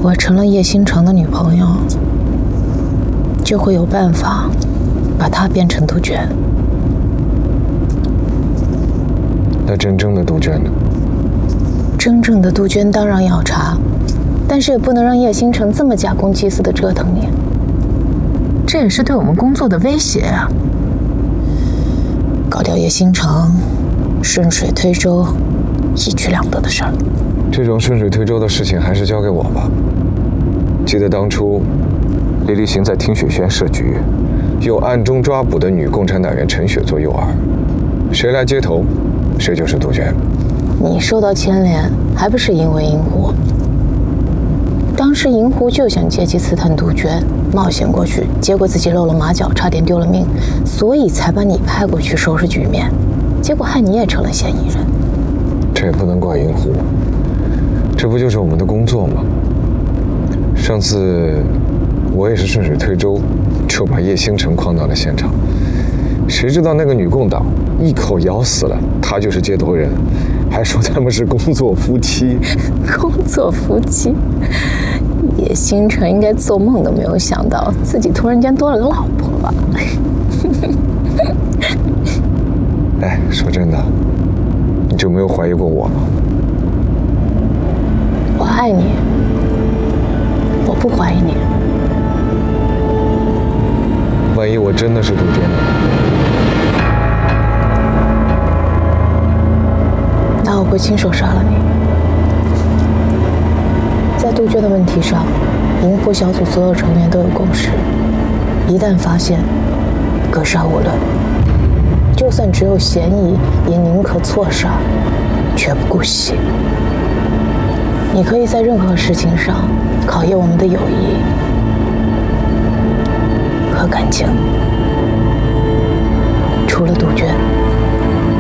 我成了叶星辰的女朋友，就会有办法把她变成杜鹃。 那真正的杜鹃呢？ 真正的杜鹃当然要查，但是也不能让叶星辰这么假公济私的折腾你，这也是对我们工作的威胁啊！搞掉叶星辰，顺水推舟，一举两得的事儿。 这种顺水推舟的事情还是交给我吧。记得当初，李立行在听雪轩设局，又暗中抓捕的女共产党员陈雪做诱饵，谁来接头，谁就是杜鹃。 你受到牵连，还不是因为银狐？当时银狐就想借机刺探杜鹃，冒险过去，结果自己露了马脚，差点丢了命，所以才把你派过去收拾局面，结果害你也成了嫌疑人。 这也不能怪银狐，这不就是我们的工作吗？上次我也是顺水推舟，就把叶星辰诓到了现场，谁知道那个女共党一口咬死了他就是接头人，还说他们是工作夫妻。 工作夫妻，叶星辰应该做梦都没有想到自己突然间多了个老婆吧？ 哎，说真的，你就没有怀疑过我吗？ 我爱你，我不怀疑你。 万一我真的是杜鹃呢？ 那我会亲手杀了你。在杜鹃的问题上，银狐小组所有成员都有共识：一旦发现，格杀勿论。就算只有嫌疑，也宁可错杀，绝不姑息。你可以在任何事情上考验我们的友谊和感情。